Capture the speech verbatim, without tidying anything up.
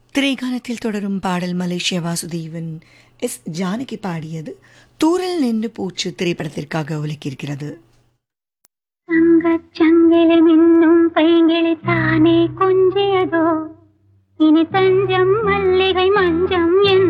திரைக்காலத்தில் தொடரும் பாடல் மலேசிய வாசுதேவன் எஸ் ஜானகி பாடியது தூரல் நின்று போச்சு திரைப்படத்திற்காக ஒலிக்கிருக்கிறது. தங்கச் சங்கிலி மின்னும் பைங்கிளி தானே கொஞ்சியதோ இனி தஞ்சம் மல்லிகை மஞ்சம் என்